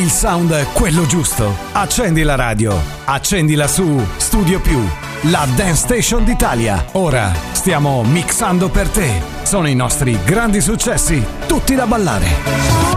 il sound quello giusto. Accendi la radio, accendila su Studio Più, la dance station d'Italia. Ora stiamo mixando per te. Sono i nostri grandi successi, tutti da ballare.